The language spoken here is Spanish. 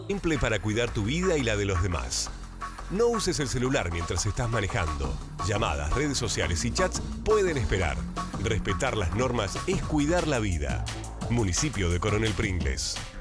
Simple para cuidar tu vida y la de los demás. No uses el celular mientras estás manejando. Llamadas, redes sociales y chats pueden esperar. Respetar las normas es cuidar la vida. Municipio de Coronel Pringles.